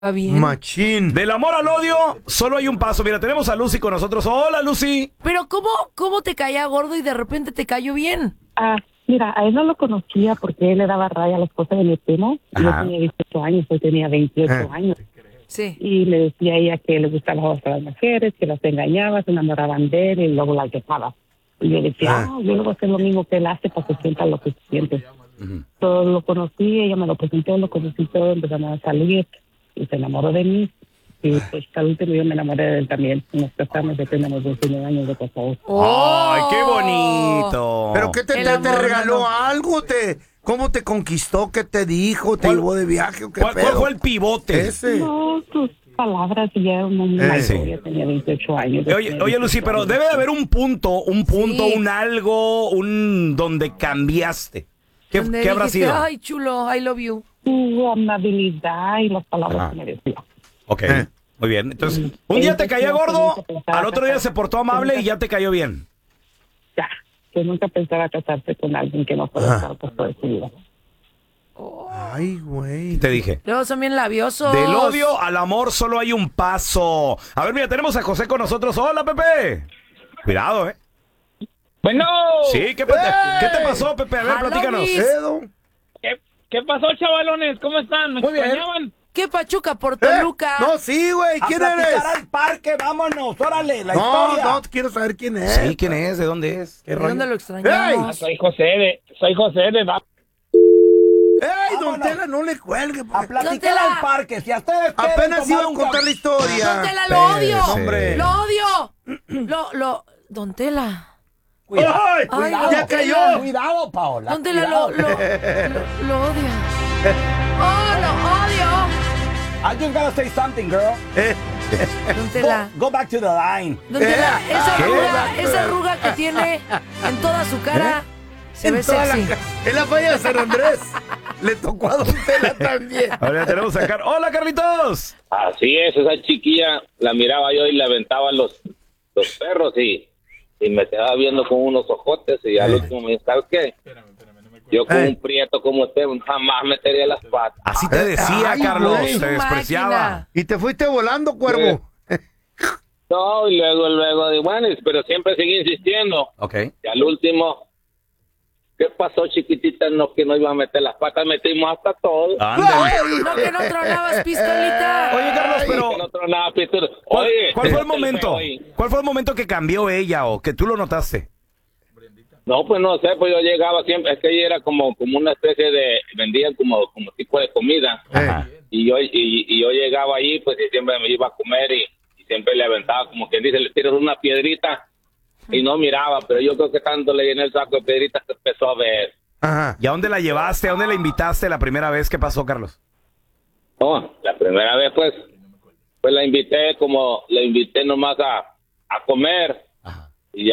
bien. Machín. Del amor al odio, solo hay un paso. Mira, tenemos a Lucy con nosotros. Hola, Lucy. Pero ¿cómo te caía gordo y de repente te cayó bien? Mira, a él no lo conocía porque él le daba raya a la esposa de mi primo. Yo tenía 18 años, él tenía 28 años. Sí. Y le decía a ella que le gustaban a otras mujeres, que las engañaba, se enamoraban de él y luego las dejaba. Y yo decía, yo le voy a hacer lo mismo que él hace para que sienta lo que siente. Todo lo conocí, ella me lo presentó, lo conocí todo, empezamos a salir y se enamoró de mí. Y pues al último yo me enamoré de él también. Nos casamos, ya tenemos 19 años de casados. ¡Ay, qué bonito! ¿Pero qué te regaló algo? ¿Cómo te conquistó? ¿Qué te dijo? ¿Te llevó de viaje o qué ¿Cuál fue el pivote? Ese. No, tus palabras, ya ya tenía 28 años. Oye, Lucy, pero debe de haber un punto, Sí. un algo, donde cambiaste. Donde ¿Qué habrá dijiste, sido? ay, chulo, I love you. Su amabilidad y las palabras que me decía. Ok, muy bien. Entonces, un día te caía gordo, al otro día se portó amable y ya te cayó bien. Ya, que nunca pensaba casarse con alguien que no fuera estar por toda su vida. Ay, güey. Te dije. Luego son bien labiosos. Del odio al amor solo hay un paso. A ver, mira, tenemos a José con nosotros. Hola, Pepe. Cuidado, ¿eh? Bueno. Sí, ¿qué te pasó, Pepe? A ver, platícanos. ¿Qué pasó, chavalones? ¿Cómo están? ¿Me extrañaban? ¿Qué pachuca por Toluca? No, sí, güey. ¿Quién eres? al parque, vámonos. Órale, la No, quiero saber quién es. Sí, ¿quién es? ¿De dónde es? ¿De dónde lo extrañamos? Soy José de ¡Ey, don Tela, no le cuelgue! A platicar al parque. Si a ustedes apenas iba a contar la historia. Don Tela, lo odio. Hombre. Lo odio. Don Tela. ¡Ay! Ay, ¡Ya don cayó! Tela. Cuidado, Paola. Don Tela lo odia. ¡Oh, lo odio! I just gotta say something, girl. Don Tela. Go back to the line. Don Tela, esa arruga que tiene en toda su cara se ve sexy. En la falla de San Andrés. Le tocó a don Tela también. Ahora tenemos a Hola, Carlitos. Así es, esa chiquilla la miraba yo y le aventaban los perros y me quedaba viendo con unos ojotes y al último me dijo, ¿sabes qué? Yo con un prieto como usted jamás metería las patas. Así te decía, Ay, Carlos. güey. Te despreciaba. Y te fuiste volando, cuervo. No, y luego, bueno, pero siempre seguí insistiendo. Ok. Y al último, ¿qué pasó, chiquitita? No, que no iba a meter las patas, metimos hasta todo. Ándale. No, que no tronabas pistolita. Oye, Carlos, pero Que no tronaba pistola. ¿cuál Oye, fue el feo momento? ahí. ¿Cuál fue el momento que cambió ella o que tú lo notaste? No, pues no sé, pues yo llegaba siempre, es que ella era como una especie de, vendían como tipo de comida. Ajá. Y yo llegaba ahí, pues y siempre me iba a comer y siempre le aventaba, como quien dice, le tiras una piedrita y no miraba, pero yo creo que tanto le llené el saco de piedritas que empezó a ver. Ajá. ¿Y a dónde la llevaste? ¿A dónde la invitaste la primera vez? ¿Qué pasó, Carlos? No, la primera vez pues la invité nomás a comer. Ajá. Y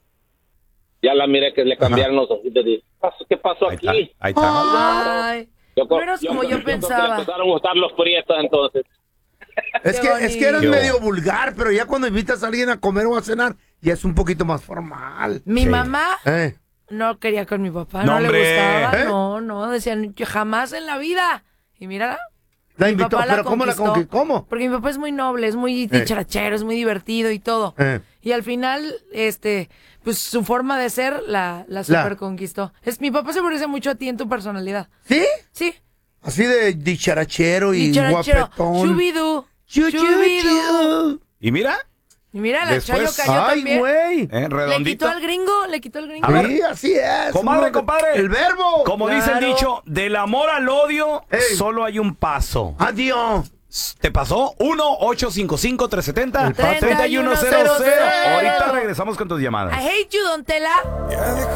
ya la miré que le cambiaron los ojitos y ¿qué pasó aquí? Ahí está. Ay, Yo no eras como yo creo que le pensaba. empezaron a gustar los prietos entonces. Es Qué que eres bonito. medio vulgar, pero ya cuando invitas a alguien a comer o a cenar, ya es un poquito más formal. Mi mamá ¿Eh? no quería con mi papá, No, no, le hombre. gustaba. ¿Eh? No, decían que jamás en la vida. Y mírala. La Mi invitó, papá pero ¿cómo la conquistó. conquistó? ¿Cómo? Porque mi papá es muy noble, es muy dicharachero, es muy divertido y todo. Y al final, pues su forma de ser la super conquistó. Mi papá se parece mucho a ti en tu personalidad. ¿Sí? Sí. Así de dicharachero y Dicharachero. guapetón. Chubidú. Chubidú. ¿Y mira? Y mira, la Después- Chayo cayó Ay, también. güey. Le quitó Redondito. al gringo, le quitó al gringo. Sí, así es. Comadre, compadre. El verbo. Como dice el Claro. dicho, del amor al odio Ey. solo hay un paso. Adiós. ¿Te pasó? 1-855-370-3100. 3100. Ahorita regresamos con tus llamadas. I hate you, Don Tela.